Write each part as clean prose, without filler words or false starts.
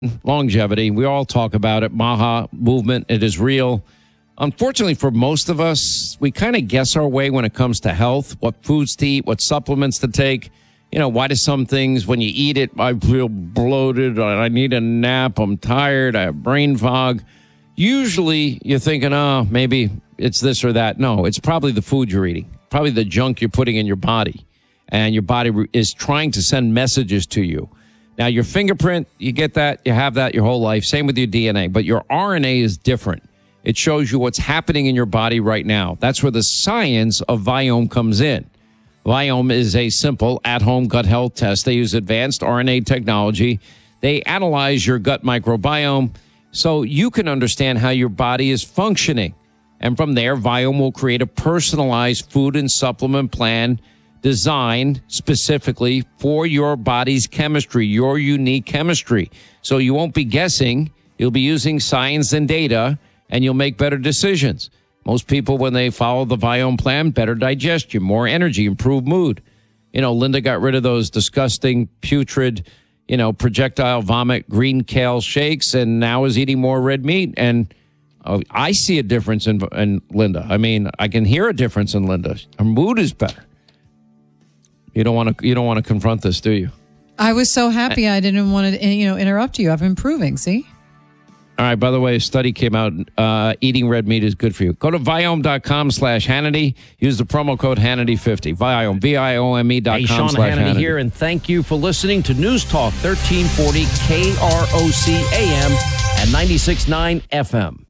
longevity. We all talk about it. Maha movement, it is real. Unfortunately, for most of us, we kind of guess our way when it comes to health, what foods to eat, what supplements to take. Why do some things, when you eat it, I feel bloated, I need a nap, I'm tired, I have brain fog. Usually you're thinking, maybe it's this or that. No, it's probably the food you're eating, probably the junk you're putting in your body. And your body is trying to send messages to you. Now, your fingerprint, you get that, you have that your whole life. Same with your DNA. But your RNA is different. It shows you what's happening in your body right now. That's where the science of Viome comes in. Viome is a simple at-home gut health test. They use advanced RNA technology. They analyze your gut microbiome so you can understand how your body is functioning. And from there, Viome will create a personalized food and supplement plan designed specifically for your body's chemistry, your unique chemistry. So you won't be guessing. You'll be using science and data, and you'll make better decisions. Most people, when they follow the Viome plan, better digestion, more energy, improved mood. Linda got rid of those disgusting, putrid, projectile vomit, green kale shakes, and now is eating more red meat. And I see a difference in Linda. I mean, I can hear a difference in Linda. Her mood is better. You don't want to confront this, do you? I was so happy I didn't want to interrupt you. I'm improving, see? All right, by the way, a study came out. Eating red meat is good for you. Go to Viome.com/Hannity. Use the promo code Hannity50. Viome, VIOME.com/Hannity. Hey, Sean Hannity here, and thank you for listening to News Talk 1340 KROC AM and 96.9 FM.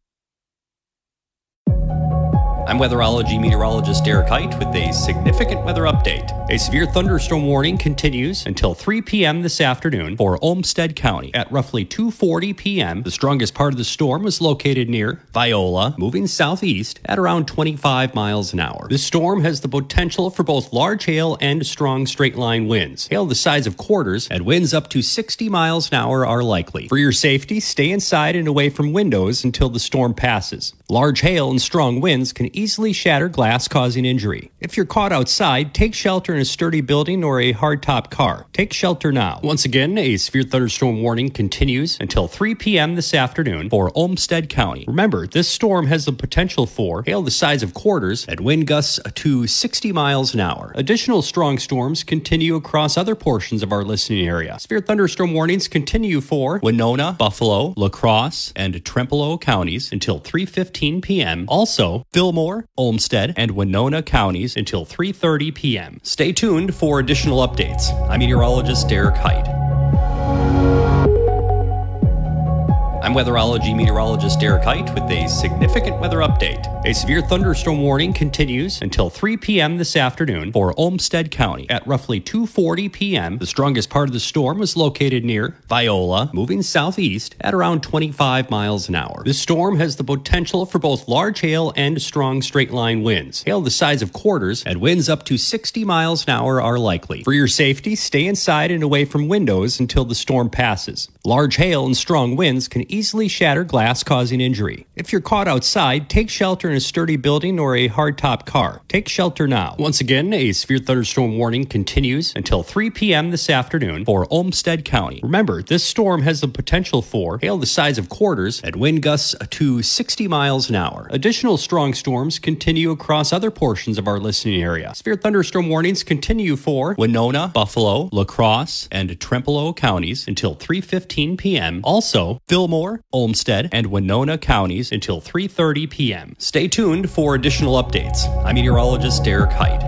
I'm weatherology meteorologist Derek Height with a significant weather update. A severe thunderstorm warning continues until 3 p.m. this afternoon for Olmsted County. At roughly 2:40 p.m., the strongest part of the storm was located near Viola, moving southeast at around 25 miles an hour. This storm has the potential for both large hail and strong straight-line winds. Hail the size of quarters and winds up to 60 miles an hour are likely. For your safety, stay inside and away from windows until the storm passes. Large hail and strong winds can easily shatter glass, causing injury. If you're caught outside, take shelter in a sturdy building or a hardtop car. Take shelter now. Once again, a severe thunderstorm warning continues until 3 p.m. this afternoon for Olmsted County. Remember, this storm has the potential for hail the size of quarters and wind gusts to 60 miles an hour. Additional strong storms continue across other portions of our listening area. Severe thunderstorm warnings continue for Winona, Buffalo, La Crosse, and Trempealeau counties until 3:15 p.m. Also, Fillmore, Olmsted, and Winona counties until 3:30 p.m. Stay tuned for additional updates. I'm meteorologist Derek Height. I'm weatherology meteorologist Derek Height with a significant weather update. A severe thunderstorm warning continues until 3 p.m. this afternoon for Olmsted County. At roughly 2:40 p.m., the strongest part of the storm was located near Viola, moving southeast at around 25 miles an hour. This storm has the potential for both large hail and strong straight-line winds. Hail the size of quarters and winds up to 60 miles an hour are likely. For your safety, stay inside and away from windows until the storm passes. Large hail and strong winds can easily shatter glass, causing injury. If you're caught outside, take shelter in a sturdy building or a hardtop car. Take shelter now. Once again, a severe thunderstorm warning continues until 3 p.m. this afternoon for Olmsted County. Remember, this storm has the potential for hail the size of quarters and wind gusts to 60 miles an hour. Additional strong storms continue across other portions of our listening area. Severe thunderstorm warnings continue for Winona, Buffalo, La Crosse, and Trempealeau counties until 3:15 p.m. Also, Fillmore, Olmsted, and Winona counties until 3:30 p.m. Stay tuned for additional updates. I'm meteorologist Derek Height.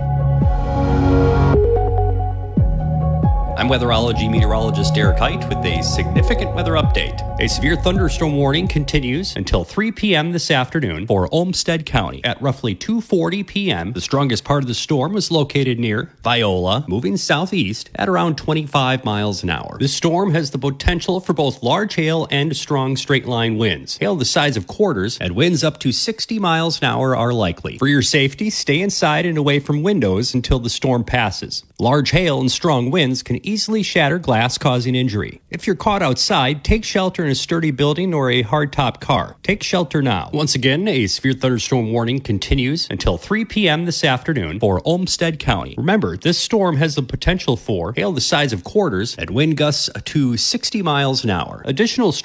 I'm weatherology meteorologist Derek Height with a significant weather update. A severe thunderstorm warning continues until 3 p.m. this afternoon for Olmsted County. At roughly 2:40 p.m., the strongest part of the storm was located near Viola, moving southeast at around 25 miles an hour. This storm has the potential for both large hail and strong straight-line winds. Hail the size of quarters and winds up to 60 miles an hour are likely. For your safety, stay inside and away from windows until the storm passes. Large hail and strong winds can easily shatter glass, causing injury. If you're caught outside, take shelter in a sturdy building or a hardtop car. Take shelter now. Once again, a severe thunderstorm warning continues until 3 p.m. this afternoon for Olmsted County. Remember, this storm has the potential for hail the size of quarters and wind gusts to 60 miles an hour. Additional